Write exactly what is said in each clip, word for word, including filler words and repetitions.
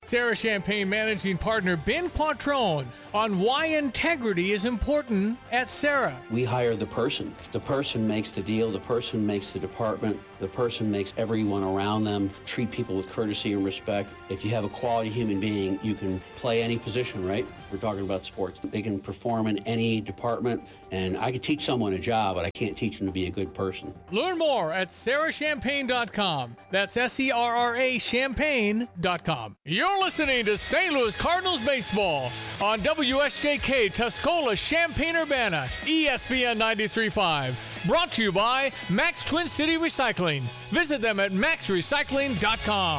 Sarah Champagne Managing Partner Ben Quattrone on why integrity is important at Sarah. We hire the person. The person makes the deal. The person makes the department. The person makes everyone around them treat people with courtesy and respect. If you have a quality human being, you can play any position, right? We're talking about sports. They can perform in any department, and I could teach someone a job, but I can't teach them to be a good person. Learn more at sarah champagne dot com. That's S E R R A champagne dot com. You're listening to Saint Louis Cardinals baseball on W S J K Tuscola Champaign-Urbana, E S P N ninety-three point five. Brought to you by Max Twin City Recycling. Visit them at max recycling dot com.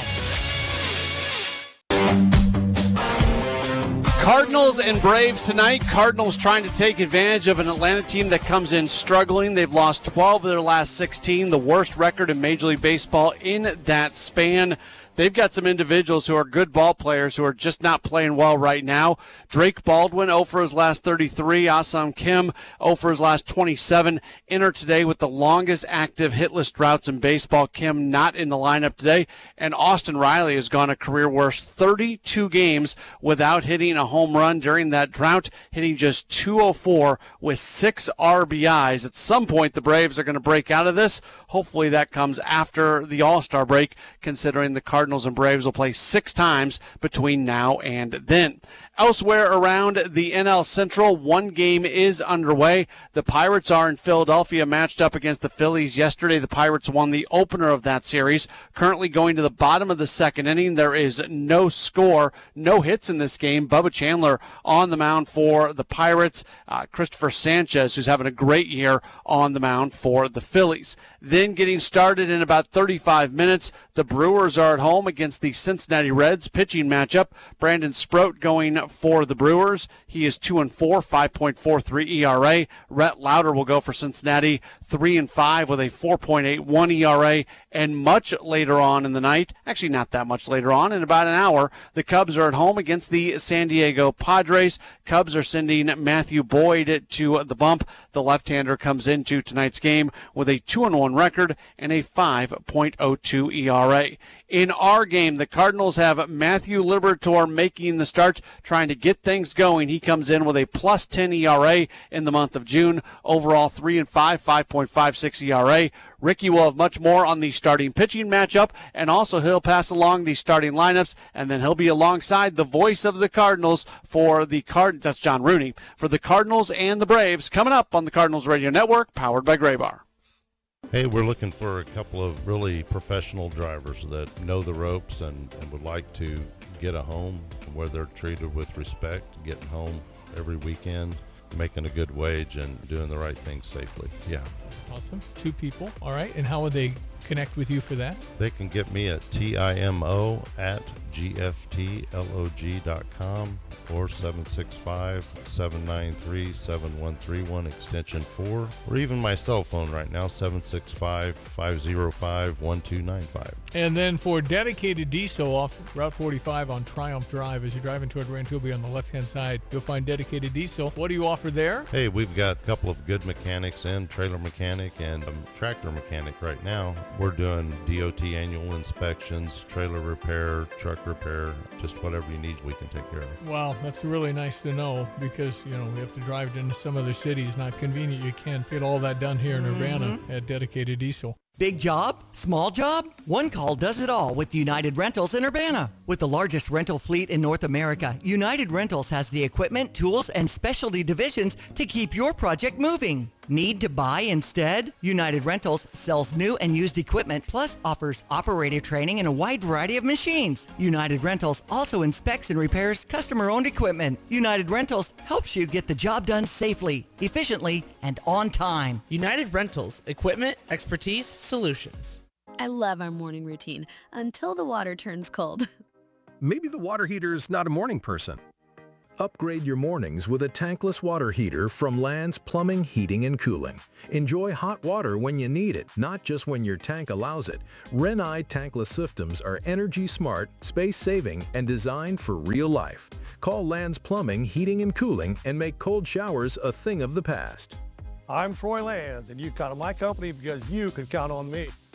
Cardinals and Braves tonight. Cardinals trying to take advantage of an Atlanta team that comes in struggling. They've lost twelve of their last sixteen, the worst record in Major League Baseball in that span. They've got some individuals who are good ball players who are just not playing well right now. Drake Baldwin, oh for his last thirty-three. Asam Kim, oh for his last twenty-seven. Enter today with the longest active hitless droughts in baseball. Kim not in the lineup today. And Austin Riley has gone a career worst thirty-two games without hitting a home run during that drought, hitting just two oh four with six R B Is. At some point, the Braves are going to break out of this. Hopefully that comes after the All-Star break, considering the Cardinals and Braves will play six times between now and then. Elsewhere around the N L Central, one game is underway. The Pirates are in Philadelphia, matched up against the Phillies yesterday. The Pirates won the opener of that series. Currently going to the bottom of the second inning. There is no score, no hits in this game. Bubba Chandler on the mound for the Pirates. Uh, Christopher Sanchez, who's having a great year, on the mound for the Phillies. Then getting started in about thirty-five minutes, the Brewers are at home against the Cincinnati Reds. Pitching matchup, Brandon Sproat going for the Brewers. He is two and four, five point four three E R A. Rhett Lauder will go for Cincinnati, three and five with a four point eight one E R A. And much later on in the night, actually not that much later on, in about an hour, the Cubs are at home against the San Diego Padres. Cubs are sending Matthew Boyd to the bump. The left-hander comes into tonight's game with a two and one record and a five point oh two E R A. In our game, the Cardinals have Matthew Liberatore making the start, trying to get things going. He comes in with a plus ten E R A in the month of June. Overall, three and five, five point five six E R A. Ricky will have much more on the starting pitching matchup, and also he'll pass along the starting lineups, and then he'll be alongside the voice of the Cardinals for the Card. That's John Rooney for the Cardinals and the Braves. Coming up on the Cardinals Radio Network, powered by Graybar. Hey, we're looking for a couple of really professional drivers that know the ropes and, and would like to get a home where they're treated with respect, getting home every weekend, making a good wage, and doing the right thing safely. Yeah. Awesome. Two people. All right. And how would they connect with you for that? They can get me at T-I-M-O at G F T L O G dot com or seven six five, seven nine three, seven one three one extension four, or even my cell phone right now, seven six five, five oh five, one two nine five. And then for dedicated diesel off Route forty-five on Triumph Drive, as you're driving toward Rancho Bay on the left-hand side, you'll find dedicated diesel. What do you offer there? Hey, we've got a couple of good mechanics in, trailer mechanic and a tractor mechanic right now. We're doing D O T annual inspections, trailer repair, truck repair, just whatever you need, we can take care of. Wow, that's really nice to know, because, you know, we have to drive into some other cities. Not convenient. You can't get all that done here in Urbana mm-hmm. at dedicated diesel. Big job? Small job? One call does it all with United Rentals in Urbana. With the largest rental fleet in North America, United Rentals has the equipment, tools, and specialty divisions to keep your project moving. Need to buy instead? United Rentals sells new and used equipment, plus offers operator training and a wide variety of machines. United Rentals also inspects and repairs customer-owned equipment. United Rentals helps you get the job done safely, efficiently, and on time. United Rentals, equipment, expertise, solutions. I love our morning routine until the water turns cold. Maybe the water heater's not a morning person. Upgrade your mornings with a tankless water heater from Land's Plumbing, Heating, and Cooling. Enjoy hot water when you need it, not just when your tank allows it. Renai tankless systems are energy smart, space-saving, and designed for real life. Call Land's Plumbing, Heating, and Cooling and make cold showers a thing of the past. I'm Troy Lands, and you can count on my company because you can count on me.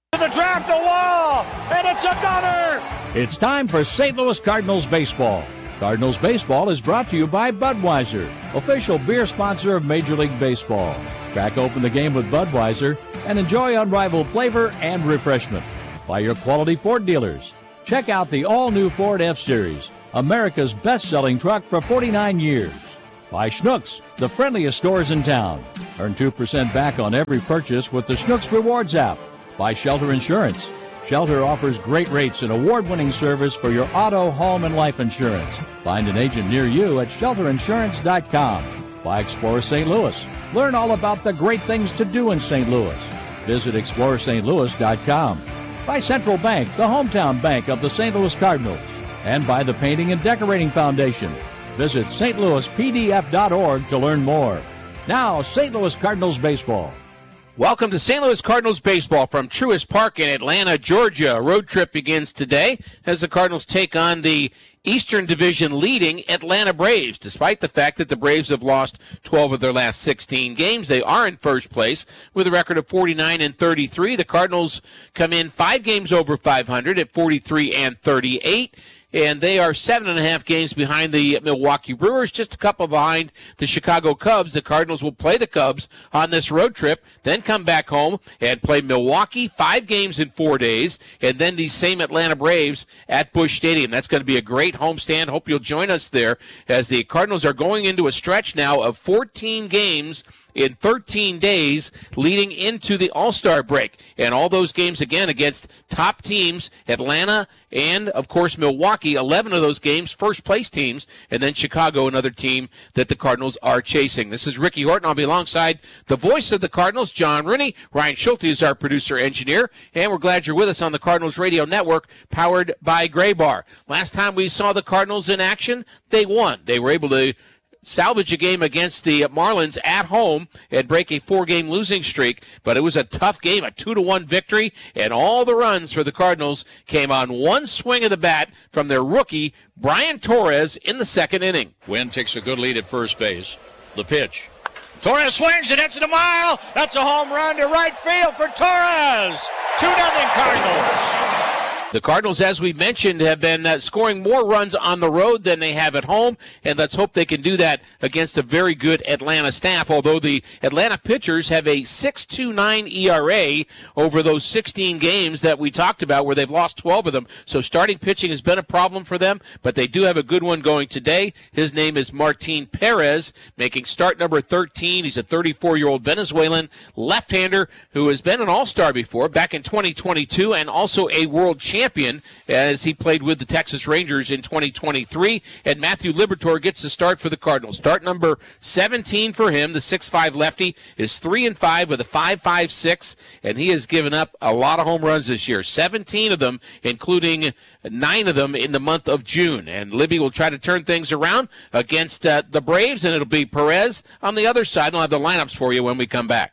To the track, the wall, and it's another! It's time for Saint Louis Cardinals baseball. Cardinals baseball is brought to you by Budweiser, official beer sponsor of Major League Baseball. Crack open the game with Budweiser and enjoy unrivaled flavor and refreshment. By your quality Ford dealers. Check out the all-new Ford F-Series, America's best-selling truck for forty-nine years. By Schnucks, the friendliest stores in town. Earn two percent back on every purchase with the Schnucks Rewards app. By Shelter Insurance. Shelter offers great rates and award-winning service for your auto, home, and life insurance. Find an agent near you at shelter insurance dot com. By Explore Saint Louis. Learn all about the great things to do in Saint Louis. Visit explore st louis dot com. By Central Bank, the hometown bank of the Saint Louis Cardinals. And by the Painting and Decorating Foundation. Visit s t louis p d f dot org to learn more. Now, Saint Louis Cardinals baseball. Welcome to Saint Louis Cardinals baseball from Truist Park in Atlanta, Georgia. A road trip begins today as the Cardinals take on the Eastern Division leading Atlanta Braves. Despite the fact that the Braves have lost twelve of their last sixteen games, they are in first place with a record of forty-nine and thirty-three. The Cardinals come in five games over five hundred at forty-three and thirty-eight. And they are seven and a half games behind the Milwaukee Brewers, just a couple behind the Chicago Cubs. The Cardinals will play the Cubs on this road trip, then come back home and play Milwaukee, five games in four days, and then these same Atlanta Braves at Busch Stadium. That's going to be a great homestand. Hope you'll join us there as the Cardinals are going into a stretch now of fourteen games in thirteen days leading into the All-Star break. And all those games, again, against top teams, Atlanta and, of course, Milwaukee, eleven of those games, first-place teams, and then Chicago, another team that the Cardinals are chasing. This is Ricky Horton. I'll be alongside the voice of the Cardinals, John Rooney. Ryan Schulte is our producer-engineer, and we're glad you're with us on the Cardinals Radio Network, powered by Gray Bar. Last time we saw the Cardinals in action, they won. They were able to salvage a game against the Marlins at home and break a four-game losing streak, but it was a tough game, a two to one victory, and all the runs for the Cardinals came on one swing of the bat from their rookie, Brian Torres, in the second inning. Wynn takes a good lead at first base. The pitch. Torres swings and hits it a mile. That's a home run to right field for Torres. two nothing Cardinals. The Cardinals, as we mentioned, have been uh, scoring more runs on the road than they have at home, and let's hope they can do that against a very good Atlanta staff, although the Atlanta pitchers have a six point two nine E R A over those sixteen games that we talked about where they've lost twelve of them. So starting pitching has been a problem for them, but they do have a good one going today. His name is Martin Perez, making start number thirteen. He's a thirty-four-year-old Venezuelan left-hander who has been an all-star before, back in twenty twenty-two, and also a world champion. champion as he played with the Texas Rangers in twenty twenty-three. And Matthew Liberatore gets the start for the Cardinals. Start number seventeen for him. The six five lefty is three and five with a five point five six, and he has given up a lot of home runs this year, seventeen of them, including nine of them in the month of June. And Libby will try to turn things around against uh, the Braves, and it'll be Perez on the other side. I'll have the lineups for you when we come back.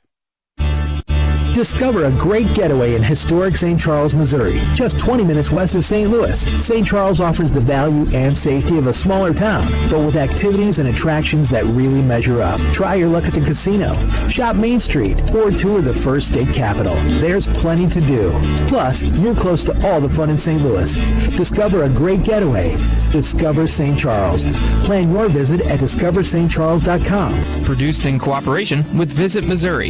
Discover a great getaway in historic Saint Charles, Missouri, just twenty minutes west of Saint Louis. Saint Charles offers the value and safety of a smaller town, but with activities and attractions that really measure up. Try your luck at the casino, shop Main Street, or tour the first state capital. There's plenty to do. Plus, you're close to all the fun in Saint Louis. Discover a great getaway. Discover Saint Charles. Plan your visit at discover st charles dot com. Produced in cooperation with Visit Missouri.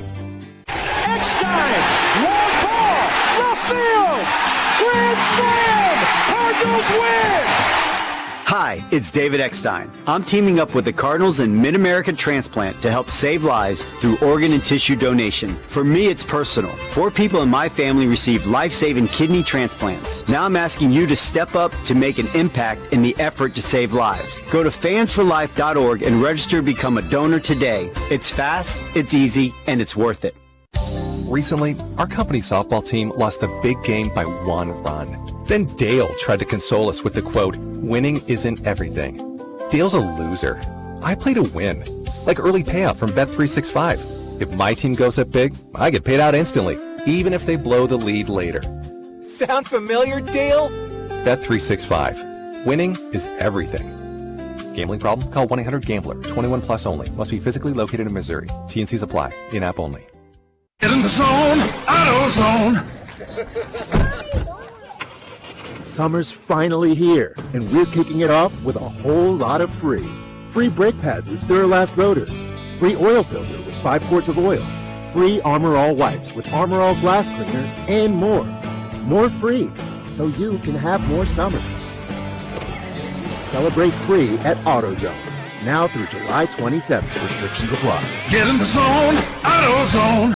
Eckstein, long ball, left field, grand slam, Cardinals win! Hi, it's David Eckstein. I'm teaming up with the Cardinals and Mid-America Transplant to help save lives through organ and tissue donation. For me, it's personal. Four people in my family received life-saving kidney transplants. Now I'm asking you to step up to make an impact in the effort to save lives. Go to fans for life dot org and register to become a donor today. It's fast, it's easy, and it's worth it. Recently, our company softball team lost the big game by one run. Then Dale tried to console us with the quote, "Winning isn't everything." Dale's a loser. I play to win, like early payout from Bet three sixty-five. If my team goes up big, I get paid out instantly, even if they blow the lead later. Sound familiar, Dale? Bet three sixty-five. Winning is everything. Gambling problem? Call one eight hundred gambler. twenty-one plus only. Must be physically located in Missouri. T and Cs apply. In-app only. Get in the zone, AutoZone. Summer's finally here, and we're kicking it off with a whole lot of free. Free brake pads with Duralast rotors. Free oil filter with five quarts of oil. Free Armor All wipes with Armor All glass cleaner, and more. More free, so you can have more summer. Celebrate free at AutoZone. Now through July twenty-seventh. Restrictions apply. Get in the zone, AutoZone.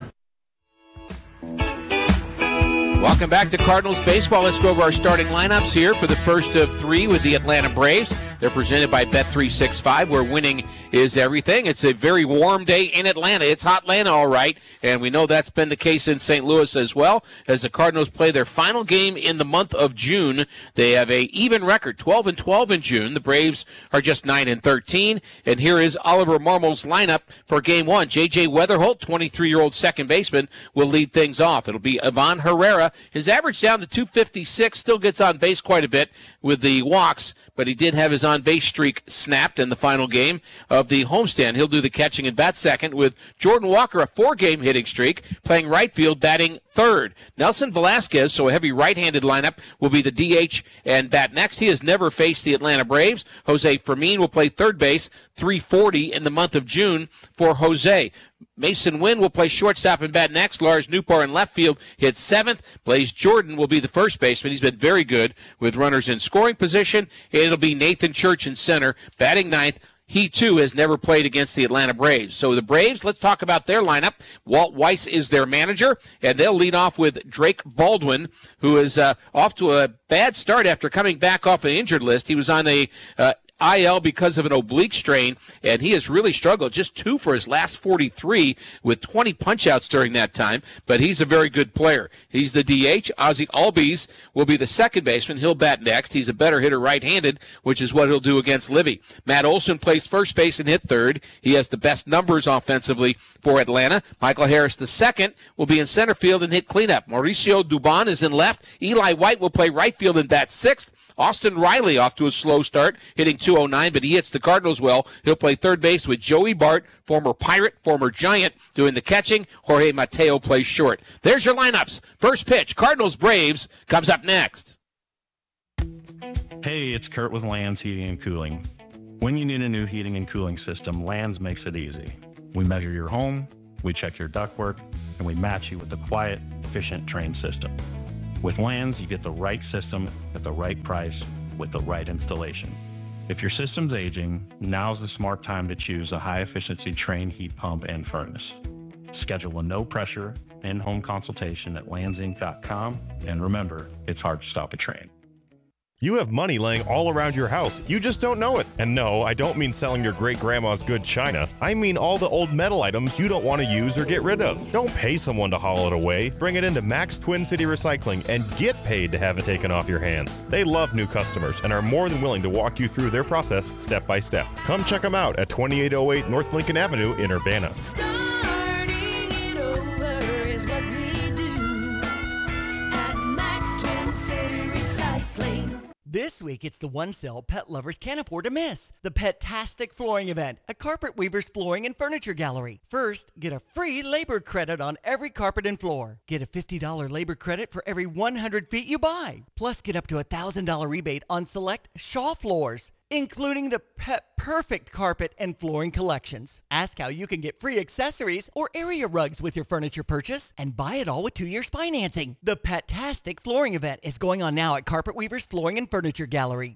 Welcome back to Cardinals baseball. Let's go over our starting lineups here for the first of three with the Atlanta Braves. They're presented by Bet three sixty-five, where winning is everything. It's a very warm day in Atlanta. It's hot Atlanta, all right, and we know that's been the case in Saint Louis as well, as the Cardinals play their final game in the month of June. They have a even record, twelve and twelve in June. The Braves are just nine and thirteen, and here is Oliver Marmol's lineup for Game One. J J Weatherholt, twenty-three-year-old second baseman, will lead things off. It'll be Ivan Herrera. His average down to two fifty-six, still gets on base quite a bit with the walks, but he did have his on-base streak snapped in the final game of the homestand. He'll do the catching and bat second, with Jordan Walker, a four-game hitting streak, playing right field, batting third. Nelson Velasquez, so a heavy right-handed lineup, will be the D H and bat next. He has never faced the Atlanta Braves. Jose Fermin will play third base, three forty in the month of June for Jose. Mason Wynn will play shortstop and bat next. Lars Newpar in left field hits seventh. Blaze Jordan will be the first baseman. He's been very good with runners in scoring position. It'll be Nathan Church in center, batting ninth. He, too, has never played against the Atlanta Braves. So the Braves, let's talk about their lineup. Walt Weiss is their manager, and they'll lead off with Drake Baldwin, who is uh, off to a bad start after coming back off an injured list. He was on a uh, I L because of an oblique strain, and he has really struggled. Just two for his last forty-three with twenty punch-outs during that time, but he's a very good player. He's the D H. Ozzie Albies will be the second baseman. He'll bat next. He's a better hitter right-handed, which is what he'll do against Livy. Matt Olson plays first base and hit third. He has the best numbers offensively for Atlanta. Michael Harris, the second, will be in center field and hit cleanup. Mauricio Dubon is in left. Eli White will play right field and bat sixth. Austin Riley off to a slow start, hitting two oh nine, but he hits the Cardinals well. He'll play third base with Joey Bart, former Pirate, former Giant, doing the catching. Jorge Mateo plays short. There's your lineups. First pitch, Cardinals-Braves, comes up next. Hey, it's Kurt with Lands Heating and Cooling. When you need a new heating and cooling system, Lands makes it easy. We measure your home, we check your ductwork, and we match you with the quiet, efficient, trained system. With Lands, you get the right system at the right price with the right installation. If your system's aging, now's the smart time to choose a high-efficiency trained heat pump and furnace. Schedule a no-pressure, in-home consultation at lands inc dot com, and remember, it's hard to stop a train. You have money laying all around your house. You just don't know it. And no, I don't mean selling your great-grandma's good china. I mean all the old metal items you don't want to use or get rid of. Don't pay someone to haul it away. Bring it into Max Twin City Recycling and get paid to have it taken off your hands. They love new customers and are more than willing to walk you through their process step by step. Come check them out at twenty-eight oh eight North Lincoln Avenue in Urbana. This week, it's the one sale pet lovers can't afford to miss. The Pet-tastic Flooring Event at Carpet Weaver's Flooring and Furniture Gallery. First, get a free labor credit on every carpet and floor. Get a fifty dollars labor credit for every one hundred feet you buy. Plus, get up to a one thousand dollars rebate on select Shaw floors, including the Pet Perfect carpet and flooring collections. Ask how you can get free accessories or area rugs with your furniture purchase and buy it all with two years financing. The Pet-tastic Flooring Event is going on now at Carpet Weaver's Flooring and Furniture Gallery.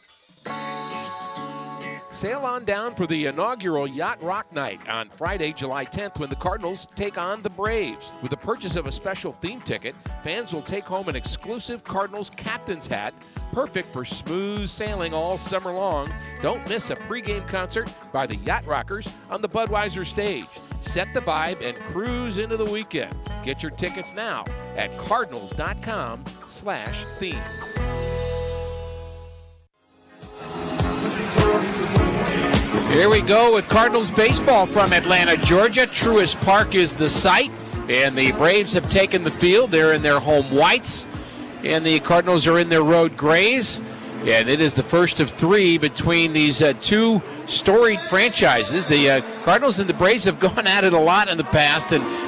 Sail on down for the inaugural Yacht Rock Night on Friday, July tenth, when the Cardinals take on the Braves. With the purchase of a special theme ticket, fans will take home an exclusive Cardinals captain's hat, perfect for smooth sailing all summer long. Don't miss a pregame concert by the Yacht Rockers on the Budweiser stage. Set the vibe and cruise into the weekend. Get your tickets now at cardinals.com slash theme. Here we go with Cardinals baseball from Atlanta, Georgia. Truist Park is the site, and the Braves have taken the field. They're in their home whites, and the Cardinals are in their road grays. And it is the first of three between these uh, two storied franchises. The uh, Cardinals and the Braves have gone at it a lot in the past, and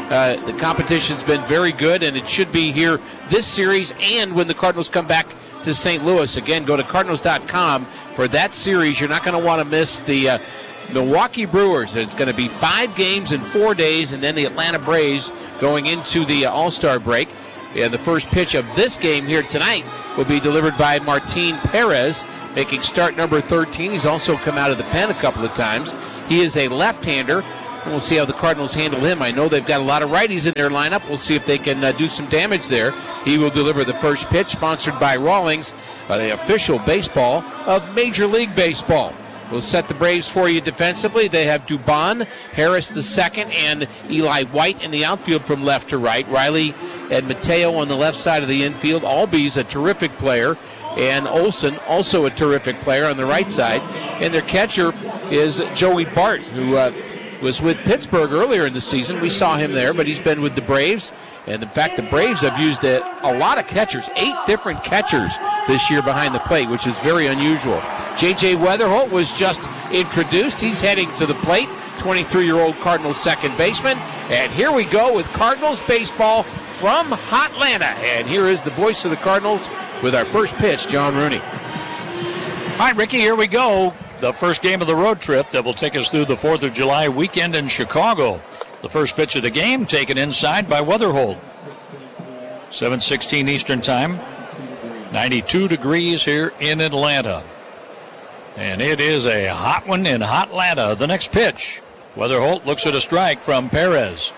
Uh, the competition's been very good, and it should be here this series and when the Cardinals come back to Saint Louis. Again, go to Cardinals dot com for that series. You're not going to want to miss the uh, Milwaukee Brewers. It's going to be five games in four days, and then the Atlanta Braves going into the uh, All-Star break. And the first pitch of this game here tonight will be delivered by Martin Perez, making start number thirteen. He's also come out of the pen a couple of times. He is a left-hander, and we'll see how the Cardinals handle him. I know they've got a lot of righties in their lineup. We'll see if they can uh, do some damage there. He will deliver the first pitch, sponsored by Rawlings, uh, the official baseball of Major League Baseball. We'll set the Braves for you defensively. They have Dubon, Harris the second, and Eli White in the outfield from left to right. Riley and Mateo on the left side of the infield. Albies a terrific player, and Olson also a terrific player on the right side. And their catcher is Joey Bart, who uh, was with Pittsburgh earlier in the season. We saw him there, but he's been with the Braves. And in fact, the Braves have used a, a lot of catchers, eight different catchers this year behind the plate, which is very unusual. J J Weatherholt was just introduced. He's heading to the plate, twenty-three-year-old Cardinals second baseman. And here we go with Cardinals baseball from Hotlanta. And here is the voice of the Cardinals with our first pitch, John Rooney. All right, Ricky, here we go. The first game of the road trip that will take us through the fourth of July weekend in Chicago. The first pitch of the game taken inside by Weatherholt. seven sixteen Eastern Time. ninety-two degrees here in Atlanta. And it is a hot one in Hotlanta. The next pitch. Weatherholt looks at a strike from Perez.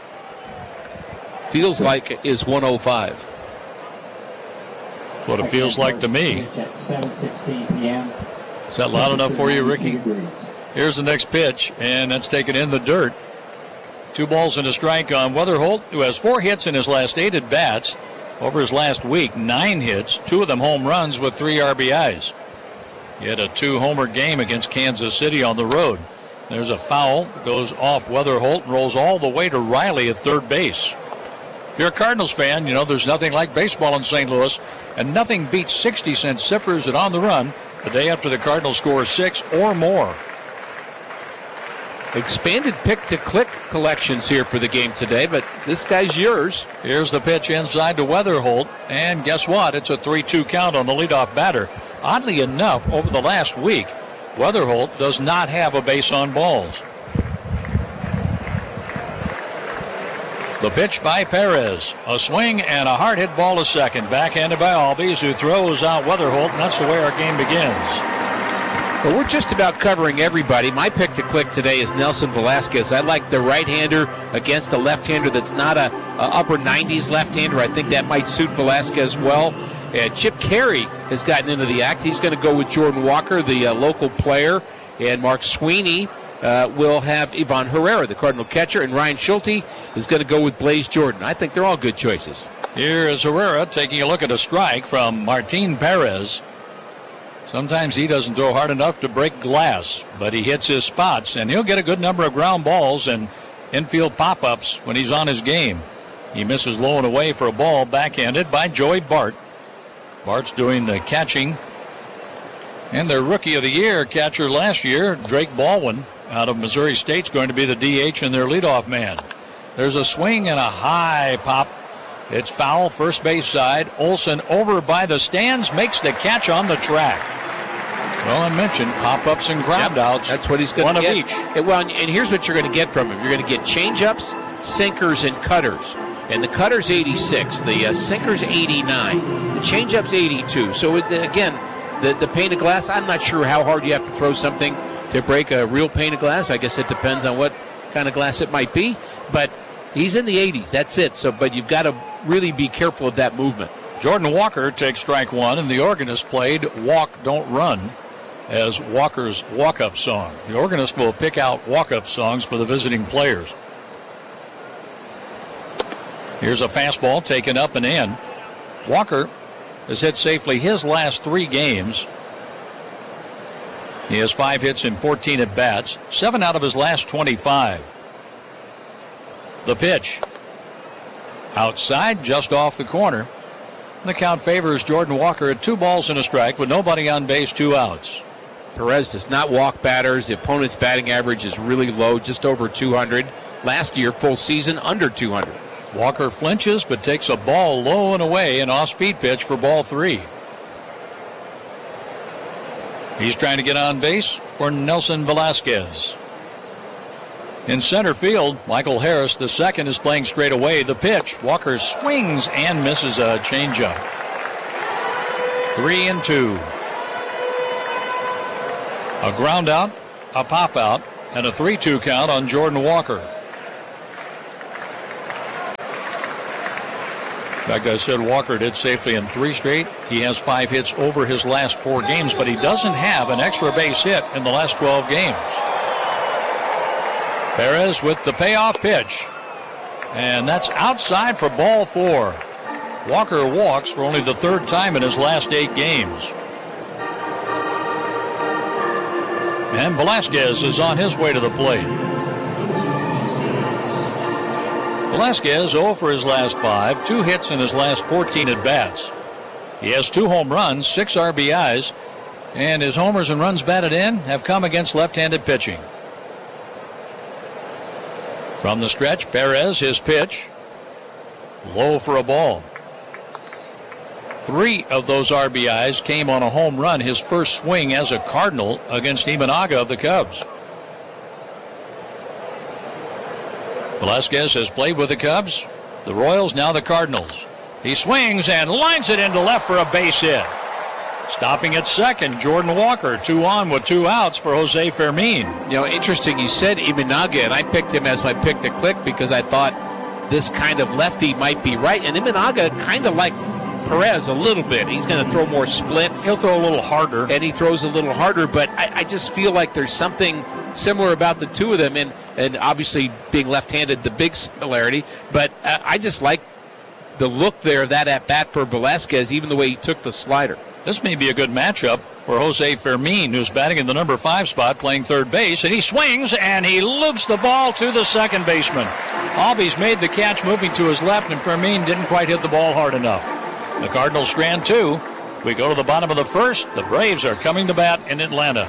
Feels like it is one oh five. That's what it feels like to me. seven sixteen p.m. Is that loud enough for you, Ricky? Here's the next pitch, and that's taken in the dirt. Two balls and a strike on Weatherholt, who has four hits in his last eight at-bats. Over his last week, nine hits, two of them home runs with three R B Is. He had a two-homer game against Kansas City on the road. There's a foul, goes off Weatherholt and rolls all the way to Riley at third base. If you're a Cardinals fan, you know there's nothing like baseball in Saint Louis, and nothing beats sixty cent sippers at On the Run the day after the Cardinals score six or more. Expanded pick-to-click collections here for the game today, but this guy's yours. Here's the pitch inside to Weatherholt, and guess what? It's a three two count on the leadoff batter. Oddly enough, over the last week, Weatherholt does not have a base on balls. The pitch by Perez. A swing and a hard hit ball to second. Backhanded by Albies, who throws out Weatherholt, and that's the way our game begins. Well, we're just about covering everybody. My pick to click today is Nelson Velasquez. I like the right-hander against a left-hander that's not a, a upper nineties left-hander. I think that might suit Velasquez well. And Chip Carey has gotten into the act. He's going to go with Jordan Walker, the uh, local player. And Mark Sweeney uh, will have Ivan Herrera, the Cardinal catcher. And Ryan Schulte is going to go with Blaze Jordan. I think they're all good choices. Here is Herrera taking a look at a strike from Martin Perez. Sometimes he doesn't throw hard enough to break glass, but he hits his spots, and he'll get a good number of ground balls and infield pop-ups when he's on his game. He misses low and away for a ball backhanded by Joey Bart. Bart's doing the catching. And their Rookie of the Year catcher last year, Drake Baldwin, out of Missouri State's going to be the D H and their leadoff man. There's a swing and a high pop. It's foul, first base side. Olson over by the stands, makes the catch on the track. Well, I mentioned pop-ups and ground yep, outs. That's what he's going to get. One of each. And, well, and here's what you're going to get from him. You're going to get change-ups, sinkers, and cutters. And the cutter's eighty-six. The uh, sinker's eighty-nine. The change-up's eighty-two. So, it, again, the, the pane of glass, I'm not sure how hard you have to throw something to break a real pane of glass. I guess it depends on what kind of glass it might be. But he's in the eighties. That's it. So, but you've got to really be careful of that movement. Jordan Walker takes strike one, and the organist played Walk, Don't Run as Walker's walk-up song. The organist will pick out walk-up songs for the visiting players. Here's a fastball taken up and in. Walker has hit safely his last three games. He has five hits in fourteen at-bats, seven out of his last twenty-five. The pitch. Outside, just off the corner. The count favors Jordan Walker at two balls and a strike with nobody on base, two outs. Perez does not walk batters. The opponent's batting average is really low, just over two hundred. last year, full season, under two hundred. Walker flinches but takes a ball low and away, an off-speed pitch for ball three. He's trying to get on base for Nelson Velasquez. In center field, Michael Harris, the second, is playing straight away. The pitch, Walker swings and misses a changeup. Three and two. A ground out, a pop out, and a three two count on Jordan Walker. In fact, I said Walker did safely in three straight. He has five hits over his last four games, but he doesn't have an extra base hit in the last twelve games. Perez with the payoff pitch. And that's outside for ball four. Walker walks for only the third time in his last eight games. And Velasquez is on his way to the plate. Velasquez oh for his last five, two hits in his last fourteen at-bats. He has two home runs, six R B Is, and his homers and runs batted in have come against left-handed pitching. From the stretch, Perez, his pitch, low for a ball. Three of those R B Is came on a home run, his first swing as a Cardinal against Imanaga of the Cubs. Velasquez has played with the Cubs, the Royals, now the Cardinals. He swings and lines it into left for a base hit. Stopping at second, Jordan Walker, two on with two outs for Jose Fermin. You know, interesting, you said Imanaga, and I picked him as my pick to click because I thought this kind of lefty might be right. And Imanaga kind of like Perez a little bit. He's going to throw more splits. He'll throw a little harder. And he throws a little harder, but I, I just feel like there's something similar about the two of them, and, and obviously being left-handed, the big similarity. But uh, I just like the look there, that at-bat for Velasquez, even the way he took the slider. This may be a good matchup for Jose Fermin, who's batting in the number five spot, playing third base, and he swings and he loops the ball to the second baseman. Albies made the catch moving to his left, and Fermin didn't quite hit the ball hard enough. The Cardinals strand two. We go to the bottom of the first. The Braves are coming to bat in Atlanta.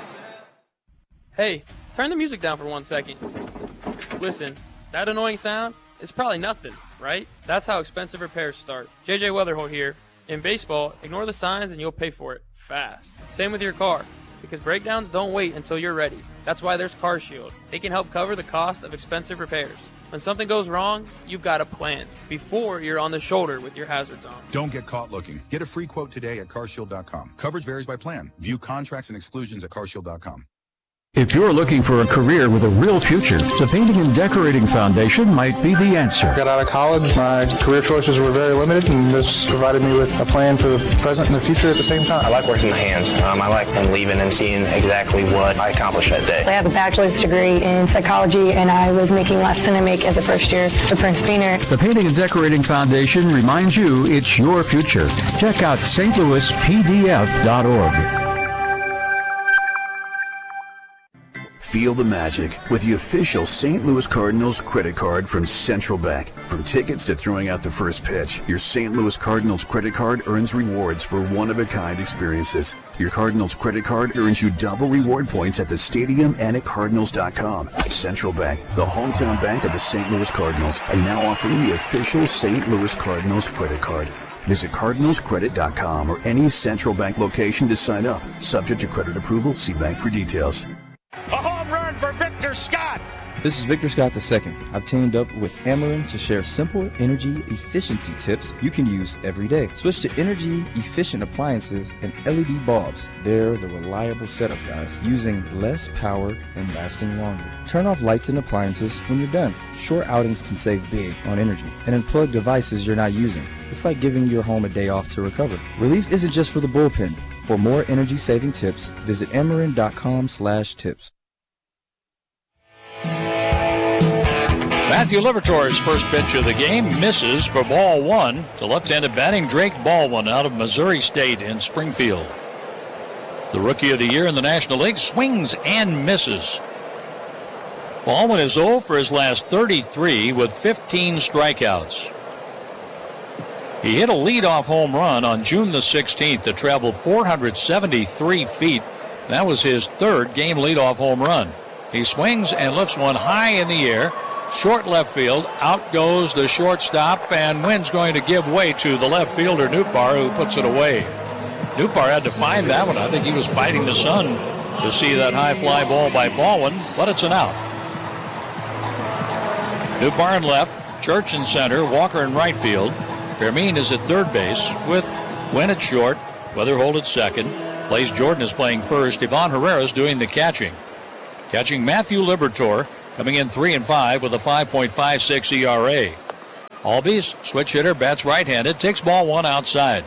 Hey, turn the music down for one second. Listen, that annoying sound is probably nothing, right? That's how expensive repairs start. J J Weatherholt here. In baseball, ignore the signs and you'll pay for it fast. Same with your car, because breakdowns don't wait until you're ready. That's why there's CarShield. They can help cover the cost of expensive repairs. When something goes wrong, you've got a plan before you're on the shoulder with your hazards on. Don't get caught looking. Get a free quote today at car shield dot com. Coverage varies by plan. View contracts and exclusions at car shield dot com. If you're looking for a career with a real future, the Painting and Decorating Foundation might be the answer. Got out of college, my career choices were very limited, and this provided me with a plan for the present and the future at the same time. I like working with hands. Um, I like leaving and seeing exactly what I accomplished that day. I have a bachelor's degree in psychology, and I was making less than I make as a first year for Prince Beaner. The Painting and Decorating Foundation reminds you it's your future. Check out S Louis P D F dot org. Feel the magic with the official Saint Louis Cardinals credit card from Central Bank. From tickets to throwing out the first pitch, your Saint Louis Cardinals credit card earns rewards for one-of-a-kind experiences. Your Cardinals credit card earns you double reward points at the stadium and at cardinals dot com. Central Bank, the hometown bank of the Saint Louis Cardinals, are now offering the official Saint Louis Cardinals credit card. Visit cardinals credit dot com or any Central Bank location to sign up. Subject to credit approval, see bank for details. A home run for Victor Scott. This is Victor Scott the second. I've teamed up with Ameren to share simple energy efficiency tips you can use every day. Switch to energy efficient appliances and L E D bulbs. They're the reliable setup, guys, using less power and lasting longer. Turn off lights and appliances when you're done. Short outings can save big on energy. And unplug devices you're not using. It's like giving your home a day off to recover. Relief isn't just for the bullpen. For more energy-saving tips, visit ameren dot com slash tips. Matthew Liberatore's first pitch of the game misses for ball one to left-handed batting Drake Baldwin out of Missouri State in Springfield. The Rookie of the Year in the National League swings and misses. Baldwin is oh for his last thirty-three with fifteen strikeouts. He hit a leadoff home run on June the sixteenth that traveled four hundred seventy-three feet. That was his third game leadoff home run. He swings and lifts one high in the air, short left field. Out goes the shortstop, and Wynn's going to give way to the left fielder, Nootbaar, who puts it away. Nootbaar had to find that one. I think he was fighting the sun to see that high fly ball by Baldwin, but it's an out. Nootbaar in left, Church in center, Walker in right field. Fermin is at third base with Wynn at short, Weatherholt at second. Blaze Jordan is playing first. Ivan Herrera is doing the catching. Catching Matthew Liberatore, coming in three and five with a five point five six E R A. Albies, switch hitter, bats right-handed, takes ball one outside.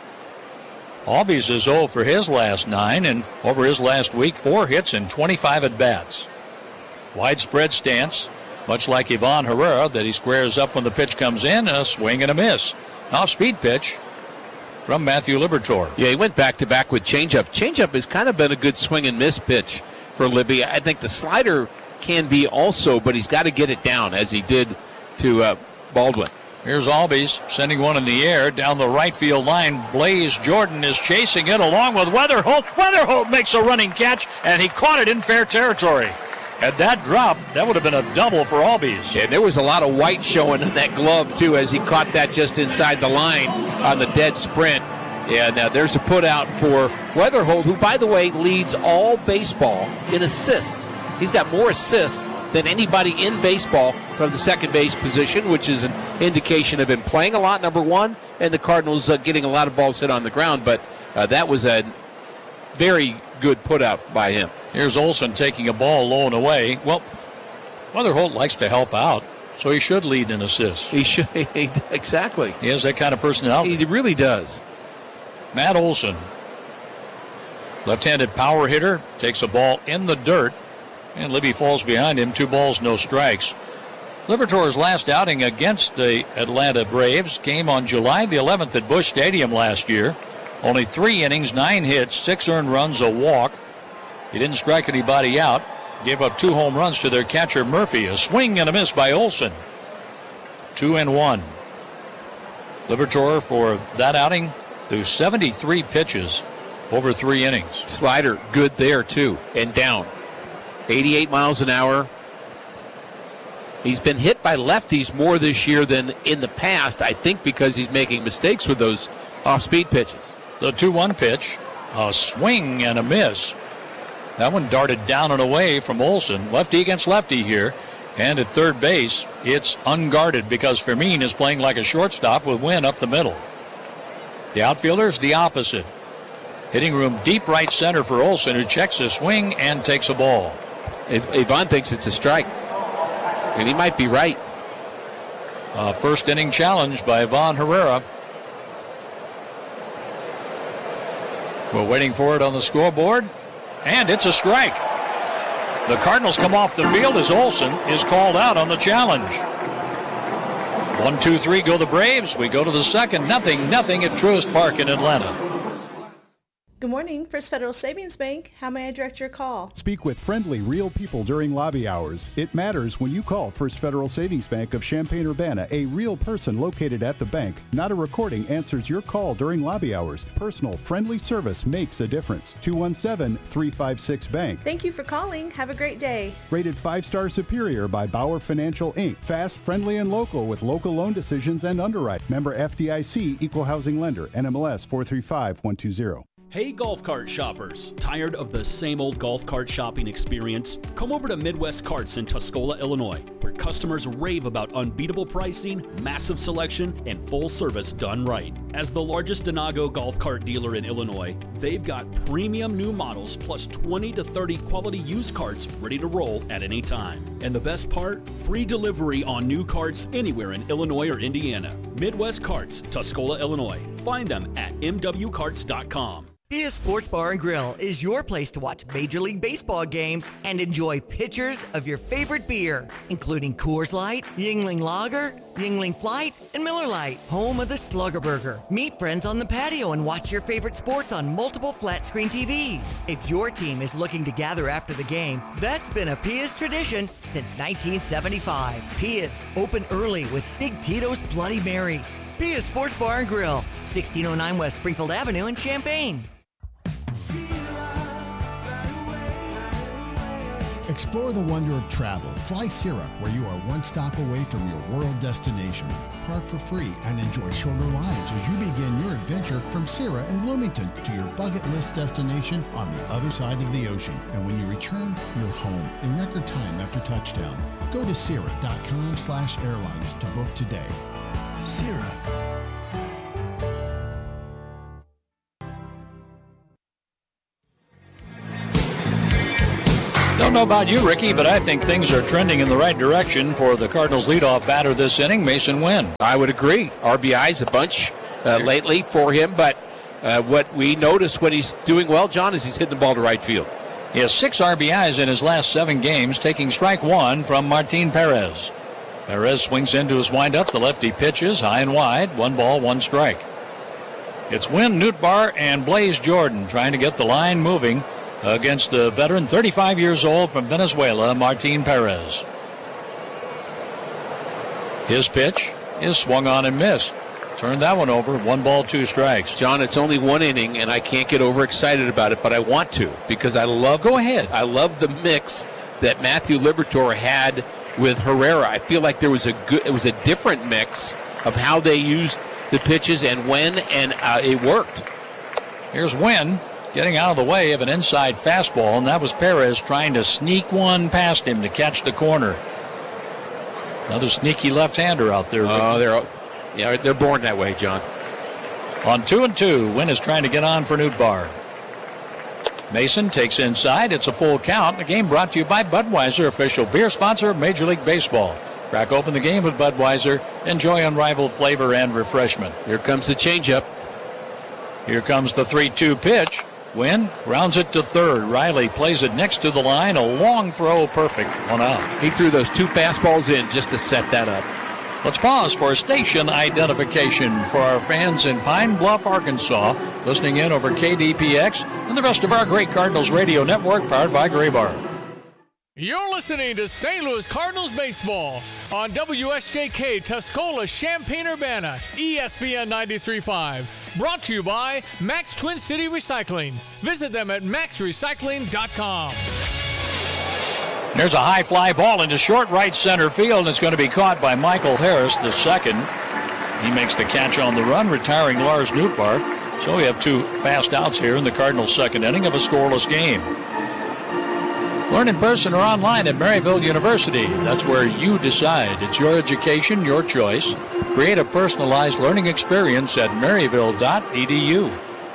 Albies is oh for his last nine, and over his last week, four hits and twenty-five at-bats. Widespread stance, much like Ivan Herrera, that he squares up when the pitch comes in, a swing and a miss. Off-speed pitch from Matthew Liberatore. Yeah, he went back-to-back with changeup. Changeup has kind of been a good swing and miss pitch for Libby. I think the slider can be also, but he's got to get it down as he did to uh, Baldwin. Here's Albies sending one in the air down the right field line. Blaze Jordan is chasing it along with Weatherholt. Weatherholt makes a running catch, and he caught it in fair territory. Had that dropped, that would have been a double for Albies. And there was a lot of white showing in that glove, too, as he caught that just inside the line on the dead sprint. And uh, there's a put out for Weatherholt, who, by the way, leads all baseball in assists. He's got more assists than anybody in baseball from the second base position, which is an indication of him playing a lot, number one, and the Cardinals uh, getting a lot of balls hit on the ground. But uh, that was a very good put out by him. Here's Olson taking a ball low and away. Well, Weatherholt likes to help out, so he should lead in assists. He should, exactly. He has that kind of personality. He really does. Matt Olson, left-handed power hitter, takes a ball in the dirt, and Libby falls behind him. Two balls, no strikes. Liberatore's last outing against the Atlanta Braves came on July the eleventh at Busch Stadium last year. Only three innings, nine hits, six earned runs, a walk. He didn't strike anybody out. Gave up two home runs to their catcher Murphy. A swing and a miss by Olson. Two and one. Liberatore for that outing threw seventy-three pitches over three innings. Slider good there too, and down. eighty-eight miles an hour. He's been hit by lefties more this year than in the past, I think because he's making mistakes with those off-speed pitches. The two one pitch, a swing and a miss. That one darted down and away from Olson. Lefty against lefty here. And at third base, it's unguarded because Fermin is playing like a shortstop with Wynn up the middle. The outfielder's the opposite. Hitting room deep right center for Olson, who checks his swing and takes a ball. Ivan thinks it's a strike, and he might be right. Uh, first inning challenge by Ivan Herrera. We're waiting for it on the scoreboard, and it's a strike. The Cardinals come off the field as Olson is called out on the challenge. One, two, three go the Braves. We go to the second. Nothing, nothing at Truist Park in Atlanta. Good morning, First Federal Savings Bank. How may I direct your call? Speak with friendly, real people during lobby hours. It matters when you call First Federal Savings Bank of Champaign-Urbana. A real person located at the bank. Not a recording answers your call during lobby hours. Personal, friendly service makes a difference. two one seven, three five six, bank. Thank you for calling. Have a great day. Rated five-star superior by Bauer Financial, Incorporated. Fast, friendly, and local with local loan decisions and underwrite. Member F D I C, Equal Housing Lender. N M L S four three five one two zero. Hey golf cart shoppers, tired of the same old golf cart shopping experience? Come over to Midwest Carts in Tuscola, Illinois, where customers rave about unbeatable pricing, massive selection, and full service done right. As the largest Denago golf cart dealer in Illinois, they've got premium new models plus twenty to thirty quality used carts ready to roll at any time. And the best part? Free delivery on new carts anywhere in Illinois or Indiana. Midwest Carts, Tuscola, Illinois. Find them at m w carts dot com. Pia's Sports Bar and Grill is your place to watch Major League Baseball games and enjoy pitchers of your favorite beer, including Coors Light, Yuengling Lager, Yuengling Flight, and Miller Lite, home of the Slugger Burger. Meet friends on the patio and watch your favorite sports on multiple flat-screen T Vs. If your team is looking to gather after the game, that's been a Pia's tradition since nineteen seventy-five. Pia's, open early with Big Tito's Bloody Marys. Pia's Sports Bar and Grill, sixteen oh nine West Springfield Avenue in Champaign. Explore the wonder of travel. Fly Sierra, where you are one stop away from your world destination. Park for free and enjoy shorter lines as you begin your adventure from Sierra in Bloomington to your bucket list destination on the other side of the ocean. And when you return, you're home in record time after touchdown. Go to Sierra.com slash airlines to book today. Sierra. Don't know about you, Ricky, but I think things are trending in the right direction for the Cardinals leadoff batter this inning, Mason Wynn. I would agree. R B Is a bunch uh, lately for him, but uh, what we notice when he's doing well, John, is he's hitting the ball to right field. He has six R B Is in his last seven games, taking strike one from Martin Perez. Perez swings into his windup. The lefty pitches high and wide. One ball, one strike. It's Wynn, Nootbaar, and Blaze Jordan trying to get the line moving against the veteran, thirty-five years old from Venezuela, Martin Perez. His pitch is swung on and missed. Turned that one over. One ball, two strikes. John, it's only one inning, and I can't get overexcited about it, but I want to because I love. Go ahead. I love the mix that Matthew Liberatore had with Herrera. I feel like there was a good. It was a different mix of how they used the pitches and when, and uh, it worked. Here's Wynn getting out of the way of an inside fastball, and that was Perez trying to sneak one past him to catch the corner. Another sneaky left-hander out there. Oh, they're yeah, they're born that way, John. On two and two, Wynn is trying to get on for Nootbaar. Mason takes inside. It's a full count. The game brought to you by Budweiser, official beer sponsor of Major League Baseball. Crack open the game with Budweiser. Enjoy unrivaled flavor and refreshment. Here comes the changeup. Here comes the three two pitch. Wynn rounds it to third. Riley plays it next to the line. A long throw, perfect. One out. He threw those two fastballs in just to set that up. Let's pause for station identification for our fans in Pine Bluff, Arkansas, listening in over K D P X and the rest of our great Cardinals radio network powered by Graybar. You're listening to Saint Louis Cardinals baseball on W S J K Tuscola, Champaign-Urbana, E S P N ninety-three point five. Brought to you by Max Twin City Recycling. Visit them at max recycling dot com. There's a high fly ball into short right center field, and it's going to be caught by Michael Harris, the second. He makes the catch on the run, retiring Lars Nootbaar. So we have two fast outs here in the Cardinals' second inning of a scoreless game. Learn in person or online at Maryville University. That's where you decide. It's your education, your choice. Create a personalized learning experience at maryville dot e d u.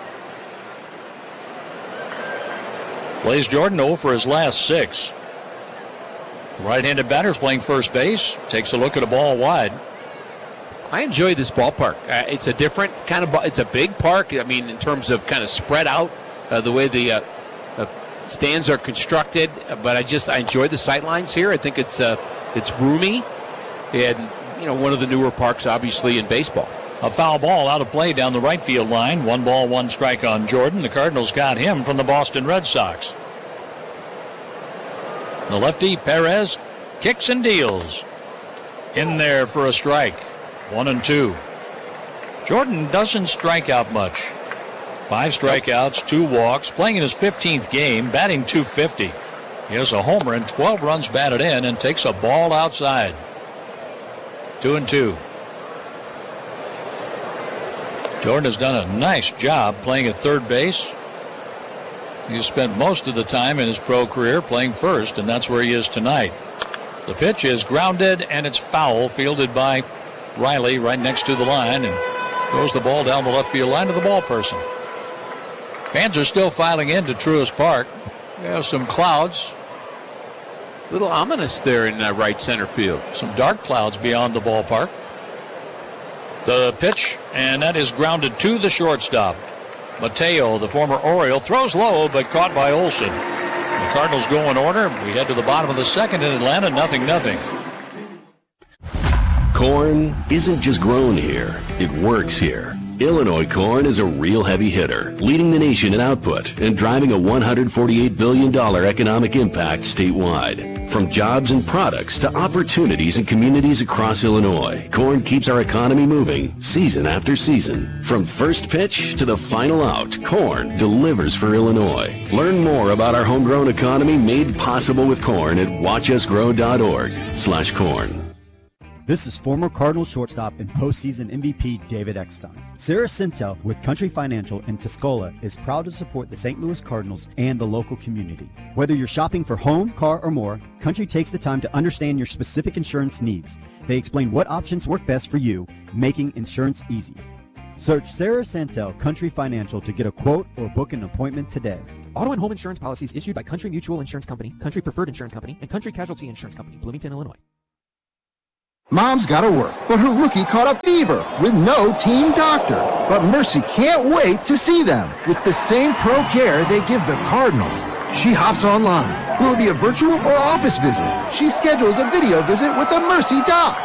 Blaze Jordan oh for his last six. The right-handed batter's playing first base. Takes a look at a ball wide. I enjoy this ballpark. Uh, it's a different kind of ball. It's a big park. I mean, in terms of kind of spread out, uh, the way the uh, uh, stands are constructed. But I just I enjoy the sight lines here. I think it's uh, it's roomy, and you know, one of the newer parks, obviously, in baseball. A foul ball out of play down the right field line. One ball, one strike on Jordan. The Cardinals got him from the Boston Red Sox. The lefty, Perez, kicks and deals. In there for a strike. One and two. Jordan doesn't strike out much. Five strikeouts, two walks, playing in his fifteenth game, batting two fifty. He has a homer and twelve runs batted in and takes a ball outside. Two and two. Jordan has done a nice job playing at third base. He's spent most of the time in his pro career playing first, and that's where he is tonight. The pitch is grounded, and it's foul, fielded by Riley right next to the line, and throws the ball down the left field line to the ball person. Fans are still filing into Truist Park. We have some clouds. A little ominous there in uh, right center field. Some dark clouds beyond the ballpark. The pitch, and that is grounded to the shortstop. Mateo, the former Oriole, throws low, but caught by Olsen. The Cardinals go in order. We head to the bottom of the second in Atlanta, nothing, nothing. Corn isn't just grown here, it works here. Illinois corn is a real heavy hitter, leading the nation in output and driving a one hundred forty-eight billion dollars economic impact statewide. From jobs and products to opportunities in communities across Illinois, corn keeps our economy moving season after season. From first pitch to the final out, corn delivers for Illinois. Learn more about our homegrown economy made possible with corn at watch us grow dot org slash corn. This is former Cardinals shortstop and postseason M V P David Eckstein. Sarah Sintel with Country Financial in Tuscola is proud to support the Saint Louis Cardinals and the local community. Whether you're shopping for home, car, or more, Country takes the time to understand your specific insurance needs. They explain what options work best for you, making insurance easy. Search Sarah Sintel Country Financial to get a quote or book an appointment today. Auto and home insurance policies issued by Country Mutual Insurance Company, Country Preferred Insurance Company, and Country Casualty Insurance Company, Bloomington, Illinois. Mom's gotta work, but her rookie caught a fever with no team doctor. But Mercy can't wait to see them with the same pro care they give the Cardinals. She hops online. Will it be a virtual or office visit? She schedules a video visit with the Mercy doc.